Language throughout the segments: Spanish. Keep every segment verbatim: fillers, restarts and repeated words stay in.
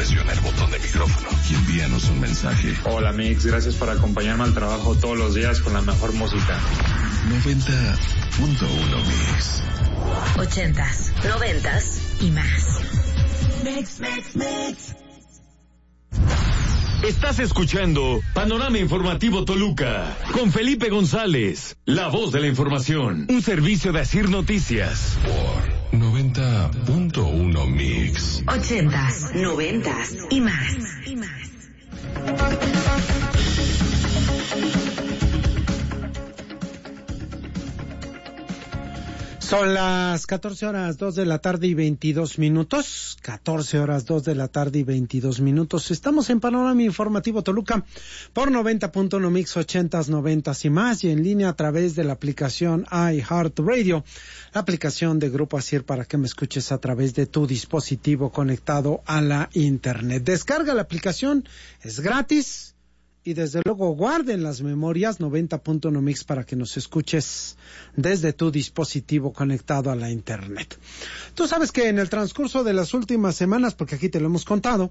presiona el botón de micrófono y envíanos un mensaje. Hola Mix, gracias por acompañarme al trabajo todos los días con la mejor música. noventa punto uno Mix. Ochentas, noventas y más. Mix, mix, mix. Estás escuchando Panorama Informativo Toluca con Felipe González, la voz de la información, un servicio de Asir Noticias. Por noventa punto uno Mix. Ochentas, noventas y más. Y más. Son las catorce horas dos de la tarde y veintidós minutos. catorce horas dos de la tarde y veintidós minutos. Estamos en Panorama Informativo Toluca por noventa punto uno Mix, ochentas, noventas y más, y en línea a través de la aplicación iHeartRadio, la aplicación de Grupo Asir para que me escuches a través de tu dispositivo conectado a la internet. Descarga la aplicación, es gratis. Y desde luego guarden las memorias noventa punto uno Mix para que nos escuches desde tu dispositivo conectado a la internet. Tú sabes que en el transcurso de las últimas semanas, porque aquí te lo hemos contado,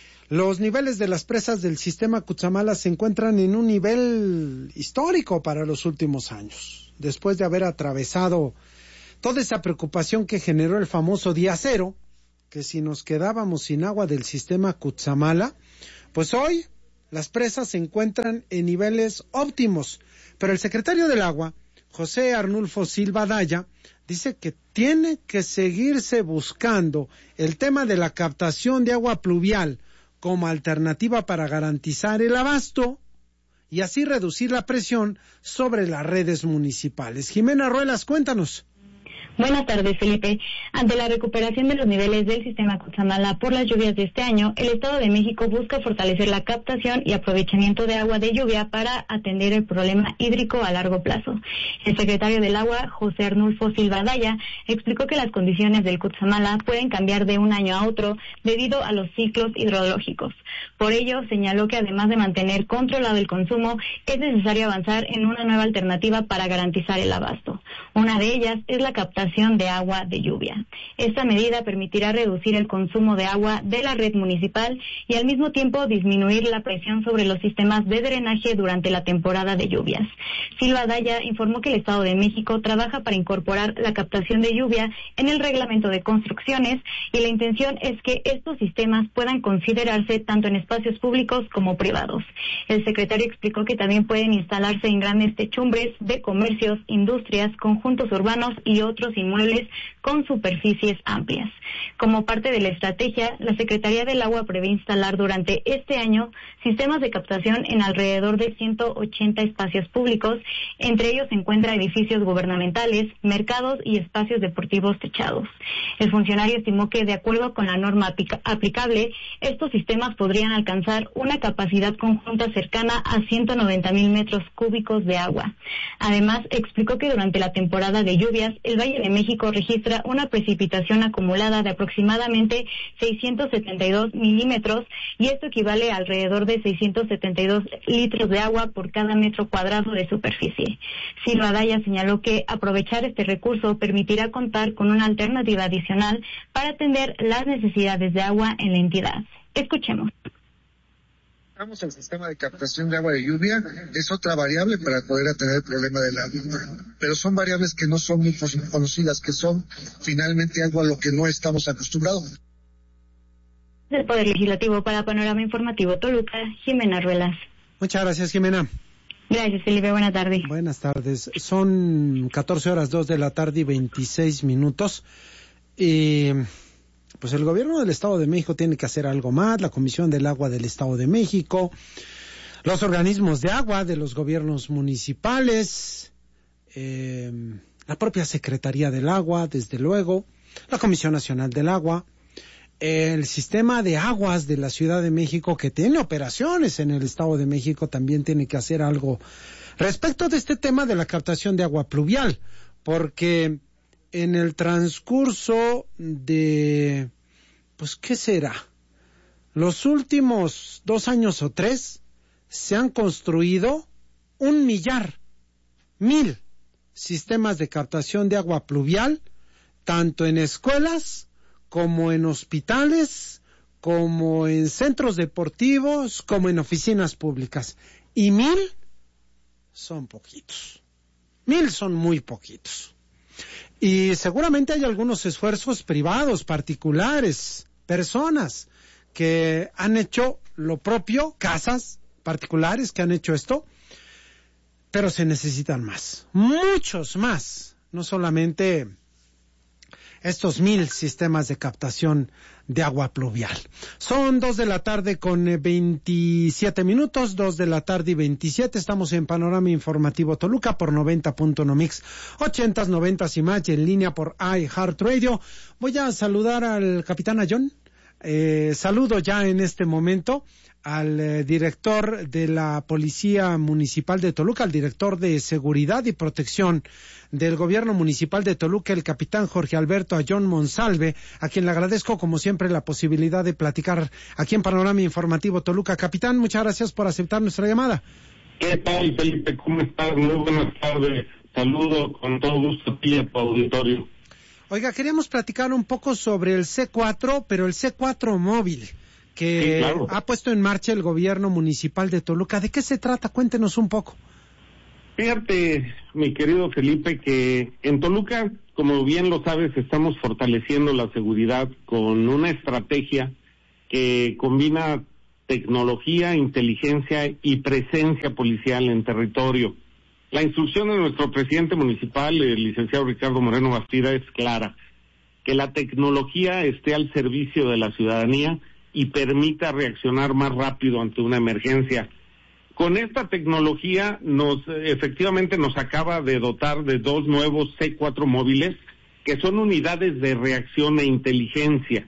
los niveles de las presas del sistema Cutzamala se encuentran en un nivel histórico para los últimos años. Después de haber atravesado toda esa preocupación que generó el famoso día cero, que si nos quedábamos sin agua del sistema Cutzamala, pues hoy las presas se encuentran en niveles óptimos, pero el secretario del Agua, José Arnulfo Silva Daya, dice que tiene que seguirse buscando el tema de la captación de agua pluvial como alternativa para garantizar el abasto y así reducir la presión sobre las redes municipales. Jimena Ruelas, cuéntanos. Buenas tardes, Felipe. Ante la recuperación de los niveles del sistema Cutzamala por las lluvias de este año, el Estado de México busca fortalecer la captación y aprovechamiento de agua de lluvia para atender el problema hídrico a largo plazo. El secretario del Agua, José Arnulfo Silva Daya, explicó que las condiciones del Cutzamala pueden cambiar de un año a otro debido a los ciclos hidrológicos. Por ello, señaló que además de mantener controlado el consumo, es necesario avanzar en una nueva alternativa para garantizar el abasto. Una de ellas es la captación de agua de lluvia. Esta medida permitirá reducir el consumo de agua de la red municipal y al mismo tiempo disminuir la presión sobre los sistemas de drenaje durante la temporada de lluvias. Silva Daya informó que el Estado de México trabaja para incorporar la captación de lluvia en el reglamento de construcciones y la intención es que estos sistemas puedan considerarse tanto en espacios públicos como privados. El secretario explicó que también pueden instalarse en grandes techumbres de comercios, industrias, conjuntos urbanos y otros inmuebles con superficies amplias. Como parte de la estrategia, la Secretaría del Agua prevé instalar durante este año sistemas de captación en alrededor de ciento ochenta espacios públicos, entre ellos se encuentran edificios gubernamentales, mercados y espacios deportivos techados. El funcionario estimó que, de acuerdo con la norma aplica- aplicable, estos sistemas podrían alcanzar una capacidad conjunta cercana a ciento noventa mil metros cúbicos de agua. Además, explicó que durante la temporada de lluvias, el Valle de México registra una precipitación acumulada de aproximadamente seiscientos setenta y dos milímetros y esto equivale a alrededor de seiscientos setenta y dos litros de agua por cada metro cuadrado de superficie. Silva Daya señaló que aprovechar este recurso permitirá contar con una alternativa adicional para atender las necesidades de agua en la entidad. Escuchemos. El sistema de captación de agua de lluvia es otra variable para poder atender el problema del agua, pero son variables que no son muy conocidas, que son finalmente algo a lo que no estamos acostumbrados. Del Poder Legislativo para Panorama Informativo Toluca, Jimena Ruelas. Muchas gracias, Jimena. Gracias, Felipe. Buenas tardes. Buenas tardes. Son catorce horas dos de la tarde y veintiséis minutos. Y pues el gobierno del Estado de México tiene que hacer algo más, la Comisión del Agua del Estado de México, los organismos de agua de los gobiernos municipales, eh, la propia Secretaría del Agua, desde luego, la Comisión Nacional del Agua, el sistema de aguas de la Ciudad de México, que tiene operaciones en el Estado de México, también tiene que hacer algo respecto de este tema de la captación de agua pluvial, porque en el transcurso de, pues, ¿qué será? Los últimos dos años o tres se han construido un millar, mil sistemas de captación de agua pluvial, tanto en escuelas como en hospitales, como en centros deportivos, como en oficinas públicas. Y mil son poquitos. Mil son muy poquitos. Y seguramente hay algunos esfuerzos privados, particulares, personas que han hecho lo propio, casas particulares que han hecho esto, pero se necesitan más, muchos más, no solamente estos mil sistemas de captación de agua pluvial. Son dos de la tarde con veintisiete minutos, dos de la tarde y veintisiete, estamos en Panorama Informativo Toluca por noventa punto uno Mix, ochentas, noventas y más, y en línea por iHeartRadio. Voy a saludar al capitán Ayón. Eh, saludo ya en este momento al eh, director de la Policía Municipal de Toluca, al director de Seguridad y Protección del Gobierno Municipal de Toluca, el capitán Jorge Alberto Ayón Monsalve, a quien le agradezco como siempre la posibilidad de platicar aquí en Panorama Informativo Toluca. Capitán, muchas gracias por aceptar nuestra llamada. ¿Qué tal, Felipe? ¿Cómo estás? Muy buenas tardes. Saludo con todo gusto a ti y a tu auditorio. Oiga, queríamos platicar un poco sobre el C cuatro, pero el C cuatro móvil, que sí, claro, ha puesto en marcha el Gobierno Municipal de Toluca. ¿De qué se trata? Cuéntenos un poco. Fíjate, mi querido Felipe, que en Toluca, como bien lo sabes, estamos fortaleciendo la seguridad con una estrategia que combina tecnología, inteligencia y presencia policial en territorio. La instrucción de nuestro presidente municipal, el licenciado Ricardo Moreno Bastida, es clara: que la tecnología esté al servicio de la ciudadanía y permita reaccionar más rápido ante una emergencia. Con esta tecnología nos efectivamente nos acaba de dotar de dos nuevos C cuatro móviles, que son unidades de reacción e inteligencia.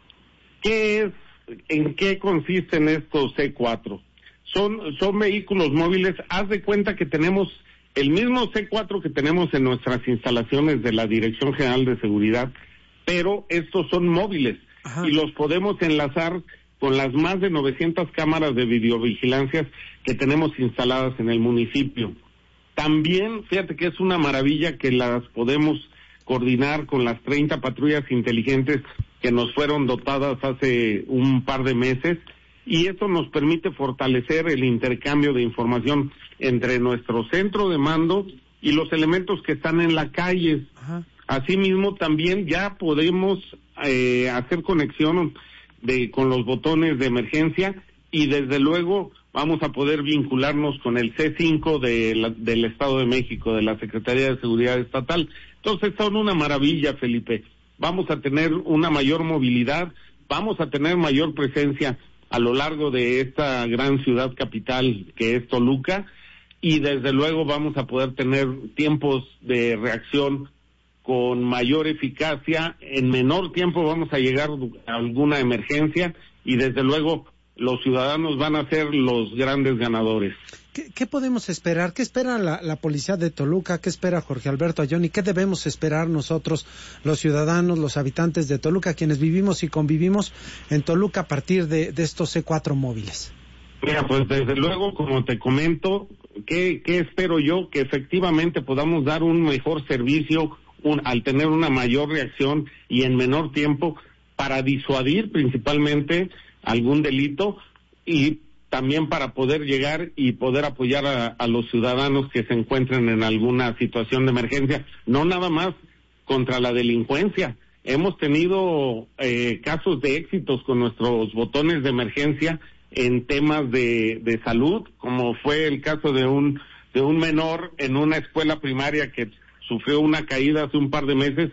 ¿Qué es? ¿En qué consisten estos C cuatro? Son, son vehículos móviles. Haz de cuenta que tenemos el mismo C cuatro que tenemos en nuestras instalaciones de la Dirección General de Seguridad, pero estos son móviles. Ajá. Y los podemos enlazar con las más de novecientas cámaras de videovigilancia que tenemos instaladas en el municipio. También, fíjate que es una maravilla que las podemos coordinar con las treinta patrullas inteligentes que nos fueron dotadas hace un par de meses, y esto nos permite fortalecer el intercambio de información entre nuestro centro de mando y los elementos que están en la calle. Ajá. Asimismo, también ya podemos eh, hacer conexión de con los botones de emergencia, y desde luego vamos a poder vincularnos con el C cinco de la, del Estado de México, de la Secretaría de Seguridad Estatal. Entonces son una maravilla, Felipe. Vamos a tener una mayor movilidad, vamos a tener mayor presencia a lo largo de esta gran ciudad capital que es Toluca, y desde luego vamos a poder tener tiempos de reacción con mayor eficacia. En menor tiempo vamos a llegar a alguna emergencia, y desde luego los ciudadanos van a ser los grandes ganadores. ¿Qué, qué podemos esperar? ¿Qué espera la, la policía de Toluca? ¿Qué espera Jorge Alberto Ayón? ¿Y qué debemos esperar nosotros, los ciudadanos, los habitantes de Toluca, quienes vivimos y convivimos en Toluca a partir de, de estos C cuatro móviles? Mira, pues desde luego, como te comento, ¿qué, qué espero yo? Que efectivamente podamos dar un mejor servicio un, al tener una mayor reacción y en menor tiempo, para disuadir principalmente algún delito, y también para poder llegar y poder apoyar a, a los ciudadanos que se encuentren en alguna situación de emergencia, no nada más contra la delincuencia. Hemos tenido eh, casos de éxitos con nuestros botones de emergencia en temas de, de salud, como fue el caso de un de un menor en una escuela primaria que sufrió una caída hace un par de meses.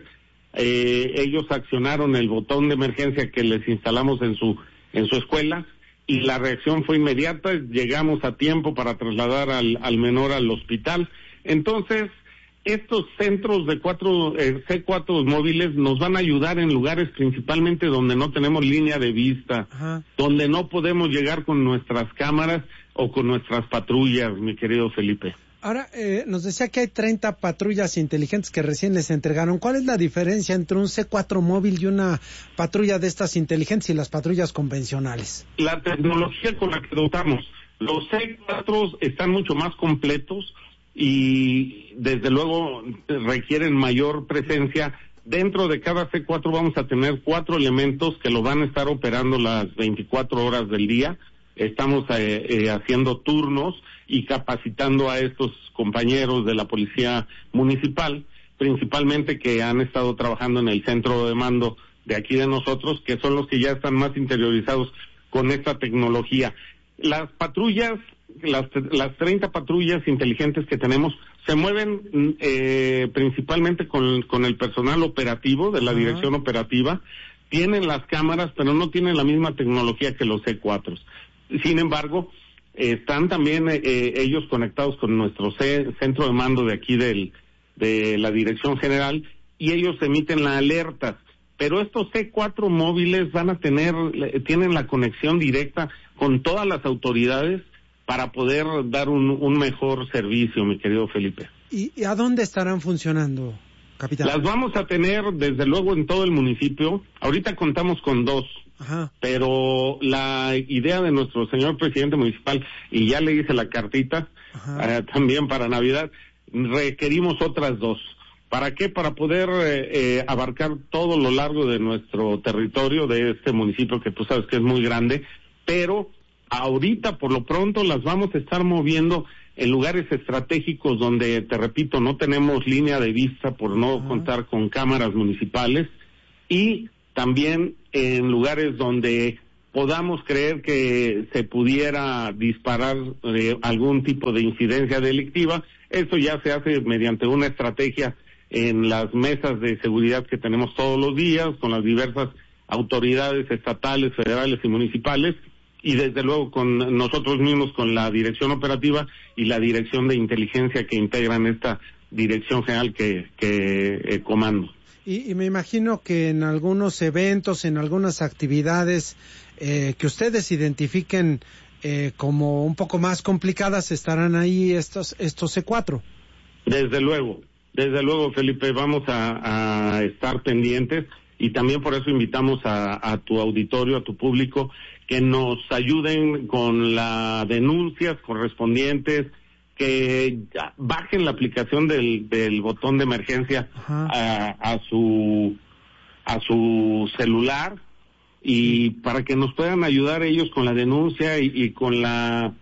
Eh, ellos accionaron el botón de emergencia que les instalamos en su en su escuela, y la reacción fue inmediata. Llegamos a tiempo para trasladar al, al menor al hospital. Entonces, estos centros de cuatro eh, C cuatro móviles nos van a ayudar en lugares principalmente donde no tenemos línea de vista, ajá, donde no podemos llegar con nuestras cámaras o con nuestras patrullas, mi querido Felipe. Ahora, eh, nos decía que hay treinta patrullas inteligentes que recién les entregaron. ¿Cuál es la diferencia entre un C cuatro móvil y una patrulla de estas inteligentes y las patrullas convencionales? La tecnología con la que dotamos. Los C cuatro están mucho más completos y desde luego requieren mayor presencia Dentro de cada C cuatro vamos a tener cuatro elementos que lo van a estar operando las veinticuatro horas del día. Estamos eh, eh, haciendo turnos y capacitando a estos compañeros de la Policía Municipal, principalmente que han estado trabajando en el centro de mando de aquí de nosotros, que son los que ya están más interiorizados con esta tecnología. Las patrullas, las, las treinta patrullas inteligentes que tenemos, se mueven eh, principalmente con, con el personal operativo de la uh-huh. dirección operativa. Tienen las cámaras, pero no tienen la misma tecnología que los C cuatro. Sin embargo, eh, están también eh, ellos conectados con nuestro C, centro de mando de aquí del, de la Dirección General, y ellos emiten la alerta. Pero estos C cuatro móviles van a tener, tienen la conexión directa con todas las autoridades para poder dar un, un mejor servicio, mi querido Felipe. ¿Y, ¿Y a dónde estarán funcionando, capitán? Las vamos a tener, desde luego, en todo el municipio. Ahorita contamos con dos. Ajá. Pero la idea de nuestro señor presidente municipal, y ya le hice la cartita eh, también para Navidad, requerimos otras dos. ¿Para qué? Para poder eh, eh, abarcar todo lo largo de nuestro territorio, de este municipio que tú sabes que es muy grande, pero ahorita por lo pronto las vamos a estar moviendo en lugares estratégicos donde, te repito, no tenemos línea de vista por no uh-huh. contar con cámaras municipales, y también en lugares donde podamos creer que se pudiera disparar eh, algún tipo de incidencia delictiva. Esto ya se hace mediante una estrategia en las mesas de seguridad que tenemos todos los días con las diversas autoridades estatales, federales y municipales, y desde luego con nosotros mismos, con la dirección operativa y la dirección de inteligencia que integran esta dirección general que, que eh, comando. Y, y me imagino que en algunos eventos, en algunas actividades eh, que ustedes identifiquen eh, como un poco más complicadas, estarán ahí estos estos C cuatro. Desde luego, desde luego, Felipe, vamos a, a estar pendientes, y también por eso invitamos a, a tu auditorio, a tu público, que nos ayuden con las denuncias correspondientes, que bajen la aplicación del, del botón de emergencia a, a su a su celular, y para que nos puedan ayudar ellos con la denuncia y, y con la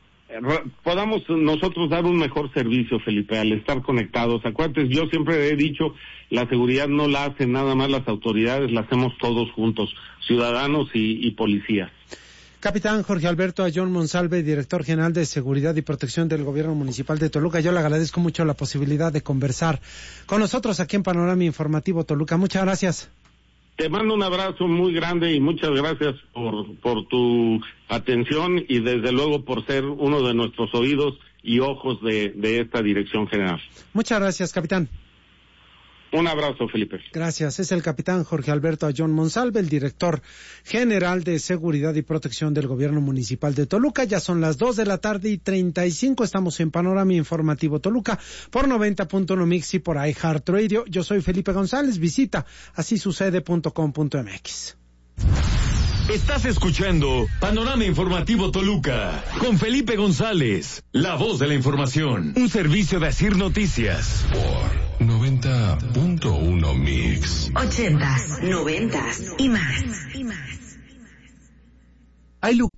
podamos nosotros dar un mejor servicio, Felipe, al estar conectados. Acuérdate, yo siempre he dicho, la seguridad no la hacen nada más las autoridades, la hacemos todos juntos, ciudadanos y, y policías. Capitán Jorge Alberto Ayón Monsalve, director general de Seguridad y Protección del Gobierno Municipal de Toluca, yo le agradezco mucho la posibilidad de conversar con nosotros aquí en Panorama Informativo Toluca. Muchas gracias. Te mando un abrazo muy grande y muchas gracias por, por tu atención, y desde luego por ser uno de nuestros oídos y ojos de, de esta dirección general. Muchas gracias, capitán. Un abrazo, Felipe. Gracias. Es el capitán Jorge Alberto Ayón Monsalve, el director general de Seguridad y Protección del Gobierno Municipal de Toluca. Ya son las dos de la tarde y treinta y cinco. Estamos en Panorama Informativo Toluca por noventa punto uno Mix y por iHeartRadio. Yo soy Felipe González. Visita así sucede punto com punto m x. Estás escuchando Panorama Informativo Toluca con Felipe González, la voz de la información. Un servicio de Asir Noticias por noventa punto uno Mix. Ochentas, noventas y más. Y más. Hay lugares